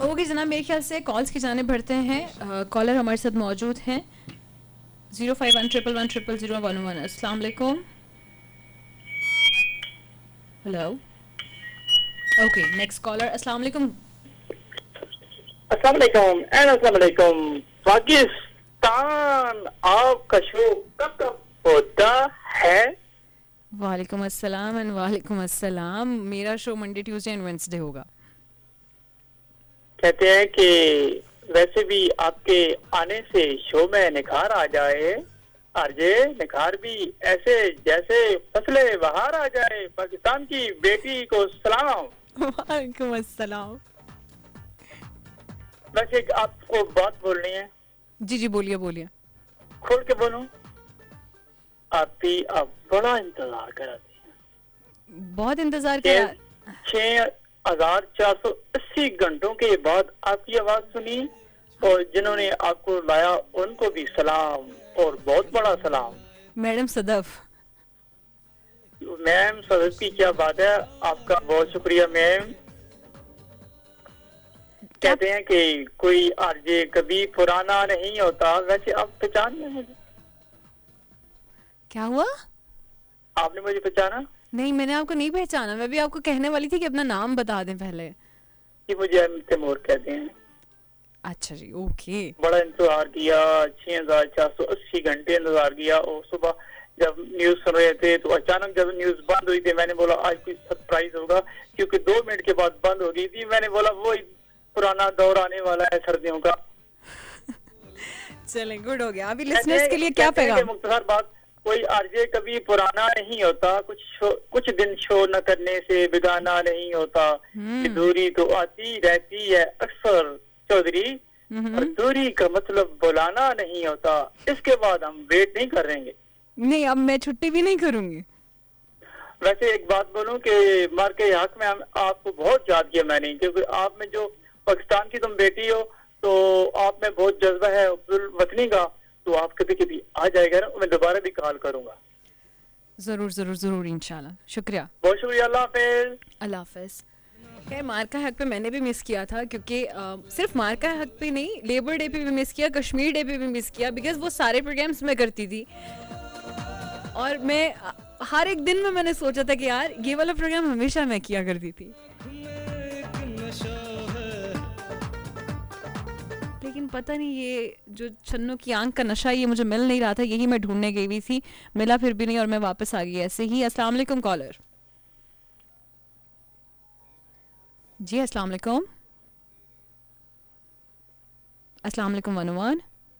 Okay जनाब, मेरे ख्याल से कॉल्स की जाने बढ़ते हैं। कॉलर हमारे साथ मौजूद हैं 05111000111। अस्सलाम वालेकुम। हेलो। Okay next collar. अस्सलाम वालेकुम। अस्सलाम वालेकुम एंड अस्सलाम वालेकुम। पाकिस्तान आपका शो कब कब होता है? वालेकुम अस्सलाम एंड वालेकुम अस्सलाम। मेरा show Monday Tuesday and Wednesday होगा। कहते हैं कि वैसे भी आपके आने से शो में निखार आ जाए, आरजे निखार भी ऐसे जैसे फसले बहार आ जाए। पाकिस्तान की बेटी को सलाम। वालेकुम अस्सलाम। वैसे एक आपको बात बोलनी है। जी जी बोलिए बोलिए। खोल के बोलूं, आप भी आप बड़ा इंतजार कराती हैं। बहुत इंतजार किया। 6,480 घंटों के बाद आपकी आवाज सुनी, और जिन्होंने आपको लाया उनको भी सलाम और बहुत बड़ा सलाम। मैडम सदफ। मैम सदफ की क्या बात है, आपका बहुत शुक्रिया मैम। कहते हैं कि कोई आरजे कभी पुराना नहीं होता। वैसे आप पहचान रहे हैं? क्या हुआ? आपने मुझे पहचाना? नहीं, मैंने आपको नहीं पहचाना। मैं भी आपको कहने वाली थी कि अपना नाम बता दें पहले। कि मुझे तैमूर कहते हैं। अच्छा जी, ओके। बड़ा इंतजार किया, 6,480 घंटे इंतजार किया। और सुबह जब न्यूज सुन रहे थे तो अचानक जब न्यूज बंद हुई थी, मैंने बोला आज कोई सरप्राइज होगा, क्योंकि 2 मिनट के बाद बंद हो गई थी। मैंने बोला वो पुराना दौर आने वाला है सर्दियों का। चलें, गुड हो गया। अभी लिसनर्स के लिए क्या पैगाम? मुख्तसर बात, कोई आरजे कभी पुराना नहीं होता। कुछ दिन शो न करने से बेगाना नहीं होता। दूरी तो आती रहती है अक्सर चौधरी, और दूरी का मतलब बुलाना नहीं होता। इसके बाद हम वेट नहीं करेंगे। नहीं, अब मैं छुट्टी भी नहीं करूंगी। वैसे एक बात बोलूं कि मार के हक में आपको बहुत याद किया मैंने, क्योंकि आप में जो पाकिस्तान की तुम बेटी हो, तो आप में बहुत जज्बा है वतनी का। तो आप कभी कभी आ जाएगा ना, मैं दोबारा भी कॉल करूंगा। जरूर जरूर जरूर, इंशाल्लाह। शुक्रिया, बहुत शुक्रिया। अल्लाह हाफिज। अल्लाह हाफिज। खैर, मार्का हक पे मैंने भी मिस किया था, क्योंकि सिर्फ मार्का हक पे नहीं, लेबर डे पे भी मिस किया, कश्मीर डे पे भी मिस किया, बिकॉज वो सारे प्रोग्राम्स मैं करती थी। और मैं हर एक दिन में मैंने सोचा था कि यार ये वाला प्रोग्राम हमेशा मैं किया करती थी। लेकिन पता नहीं ये जो छन्नों की आंख का नशा, ये मुझे मिल नहीं रहा था। यही मैं ढूंढने गई हुई थी, मिला फिर भी नहीं, और मैं वापस आ गई ऐसे ही। अस्सलाम वालेकुम कॉलर। जी अस्सलाम वालेकुम। अस्सलाम वालेकुम वनवान।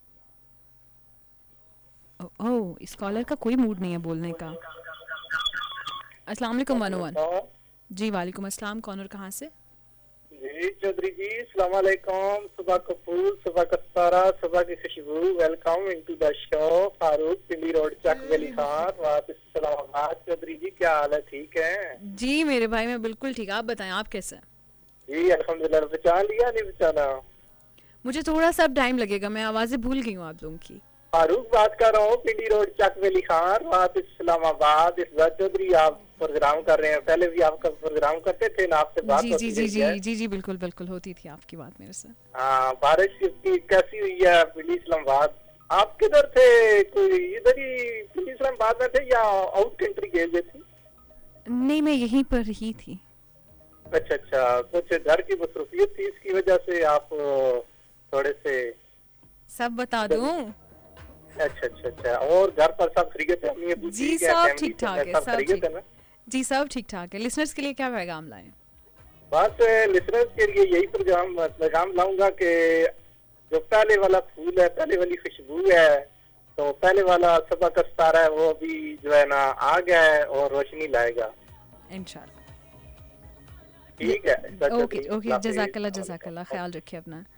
ओह, इस कॉलर का कोई मूड नहीं है बोलने का। अस्सलाम वालेकुम वनवान। जी वालेकुम अस्सलाम। कौन और कहाँ से? जी चौधरी जी, अस्सलाम वालेकुम। सुबह का फूल, सुबह का तारा, सुबह की खुशबू। Welcome into the show. Farooq Pindi road, Chak valley Khan, वापस इस्लामाबाद। चौधरी जी क्या हाल है, ठीक है? जी मेरे भाई, मैं बिल्कुल ठीक। आप बताएं, आप कैसे हैं? जी अल्हम्दुलिल्लाह। पहचान लिया नहीं पहचाना? मुझे थोड़ा सा टाइम लगेगा, मैं आवाजें भूल गई हूँ आप लोगों की। फारूक बात कर रहा हूँ, पिंडी रोड, चक वैली खान, वापस इस्लामाबाद। इस बार चौधरी आप प्रोग्राम कर रहे हैं, पहले भी आपका प्रोग्राम करते थे ना, आपसे बात जी होती जी जी है? जी जी बिल्कुल बिल्कुल होती थी आपकी बात मेरे से। हाँ, बारिश की कैसी हुई है पिंडी इस्लामाबाद? आप किधर थे? कोई इधर ही पिंडी इस्लामाबाद में थे या आउट कंट्री गए हुए थे? नहीं, मैं यहीं पर ही थी। अच्छा अच्छा, कुछ घर की मसरूफियत थी, इसकी वजह से आप थोड़े से। सब बता दूं? अच्छा अच्छा अच्छा। और घर पर सब खरीदते हैं? अम्मी अब्बू जी ठीक है, सब फैमिली ठीक ठाक है, सब सब खरीदते ठीक। हैं ना? जी सब ठीक ठाक है। लिसनर्स के लिए क्या पैगाम लाएं? बस लिसनर्स के लिए यही पैगाम लाऊंगा कि जो पहले वाला फूल है, पहले वाली खुशबू है, तो पहले वाला सुबह का सितारा है, वो अभी जो है ना आ गया है और रोशनी लाएगा इंशाल्लाह। ठीक है। ओके ओके, जज़ाकल्लाह जज़ाकल्लाह। ख्याल रखिए अपना।